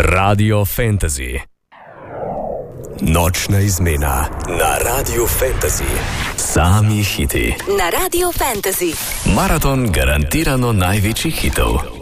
Radio Fantasy. Nočna izmena na Radio Fantasy. Sami hiti. Na Radio Fantasy. Maraton garantirano največjih hitov.